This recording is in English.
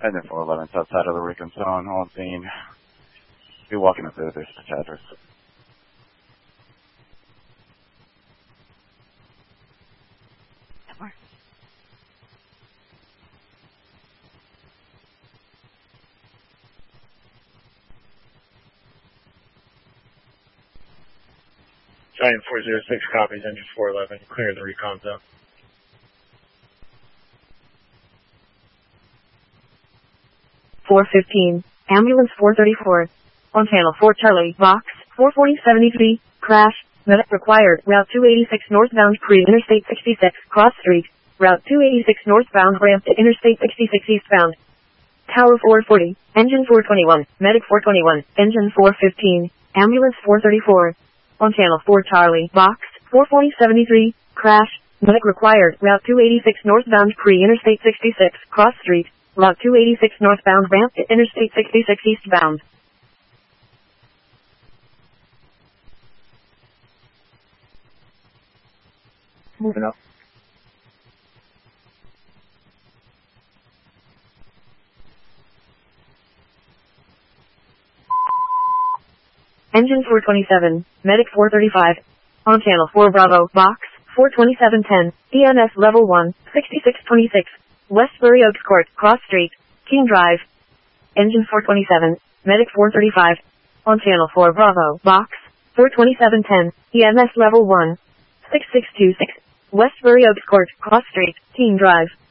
And then 411 outside of the Recon zone, on scene. Be walking up to this address. Giant 406 copies, engine 411, clear the recon zone. (415), ambulance 434, on channel 4 Charlie, box 44073, crash, medic required, route 286 northbound pre-interstate 66, cross street, route 286 northbound ramp to interstate 66 eastbound. Tower 440, engine 421, medic 421, engine 415, ambulance 434, on channel 4 Charlie, box 44073, crash, medic required, route 286 northbound pre-interstate 66, cross street, route 286 northbound ramp to interstate 66 eastbound. Moving up. Engine 427, medic 435, on channel 4 Bravo, box 42710, EMS level 1, 6626, Westbury Oaks Court, Cross Street, King Drive. Engine 427, medic 435, on channel 4 Bravo, box 42710, EMS level 1, 6626, Westbury Oaks Court, Cross Street, King Drive.